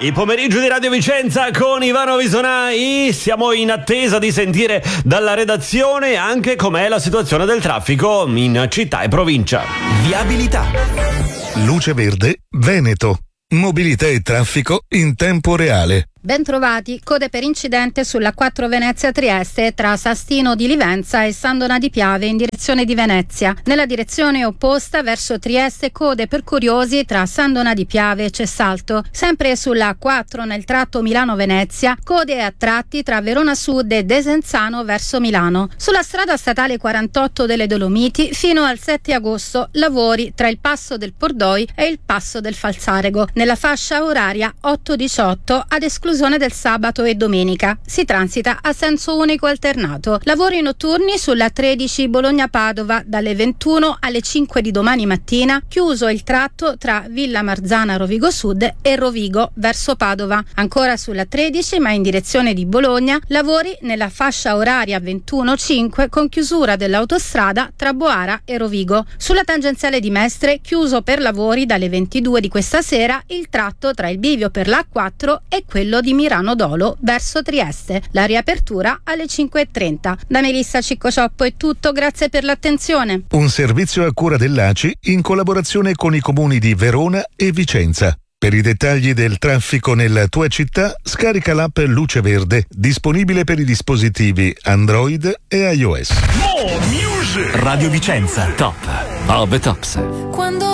Il pomeriggio di Radio Vicenza con Ivano Visonai. Siamo in attesa di sentire dalla redazione anche com'è la situazione del traffico in città e provincia. Viabilità. Luce Verde, Veneto. Mobilità e traffico in tempo reale. Bentrovati, code per incidente sulla 4 Venezia-Trieste tra Sastino di Livenza e Sandona di Piave in direzione di Venezia. Nella direzione opposta verso Trieste code per curiosi tra Sandona di Piave e Cessalto. Sempre sulla 4 nel tratto Milano-Venezia, code a tratti tra Verona Sud e Desenzano verso Milano. Sulla strada statale 48 delle Dolomiti fino al 7 agosto lavori tra il passo del Pordoi e il passo del Falzarego. Nella fascia oraria 8-18 ad esclusione del sabato e domenica. Si transita a senso unico alternato. Lavori notturni sulla 13 Bologna-Padova dalle 21 alle 5 di domani mattina, chiuso il tratto tra Villa Marzana Rovigo Sud e Rovigo verso Padova. Ancora sulla 13 ma in direzione di Bologna, lavori nella fascia oraria 21-5 con chiusura dell'autostrada tra Boara e Rovigo. Sulla tangenziale di Mestre, chiuso per lavori dalle 22 di questa sera il tratto tra il bivio per l'A4 e quello di Mirano Dolo verso Trieste. La riapertura alle 5:30. Da Melissa Ciccocioppo è tutto, grazie per l'attenzione. Un servizio a cura dell'ACI in collaborazione con i comuni di Verona e Vicenza. Per i dettagli del traffico nella tua città, scarica l'app Luce Verde, disponibile per i dispositivi Android e iOS. Radio Vicenza, top of the tops. Quando